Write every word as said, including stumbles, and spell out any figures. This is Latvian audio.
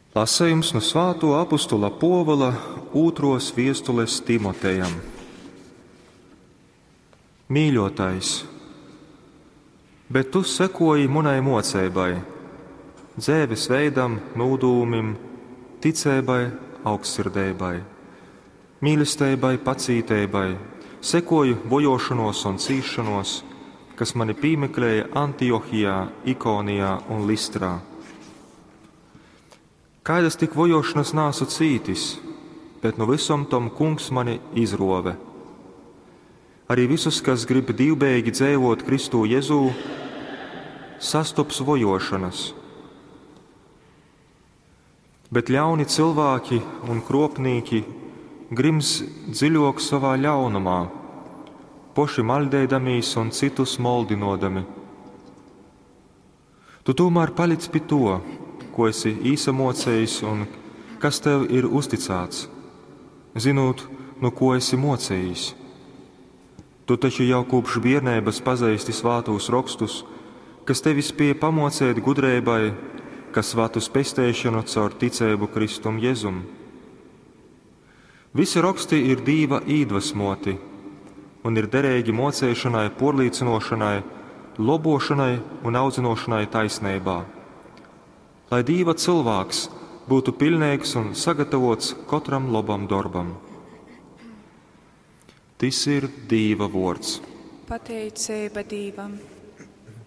Lasējums no Svētā apostola Pāvila otros vēstules Timotejam. Mīļotais, bet tu sekoji manai mocībai, dzīves veidam, nodūmim, ticībai, augstsirdībai, mīlestībai, pacītībai, sekoju bojošanos un cīšanos, kas mani piemeklēja Antiohijā, Ikonijā un Listrā. Kādas tik vojošanas nāsu cītis, bet no visam tam kungs mani izrove. Arī visus, kas grib divbēgi dzīvot Kristu Jezū, sastops vojošanas. Bet ļauni cilvēki un kropnīki grims dziļāk savā ļaunumā, poši maldēdamīs un citus moldinodami. Tu tomēr palic pie to, ko esi īsamocējis un kas tev ir uzticēts, zinot, no ko esi mocējis. Tu taču jau kopš bērnības pazīsti svētos rakstus, kas tevi spēja pamocēt gudrībai, kas svētus pestēšanu caur ticību Kristum Jēzum. Visi raksti ir Dieva iedvesmoti un ir derīgi mocēšanai, porlīcinošanai, lobošanai un audzinošanai taisnībā, lai Dieva cilvēks būtu pilnīgs un sagatavots katram labam darbam. Tas ir Dieva vārds. Pateicība Dievam.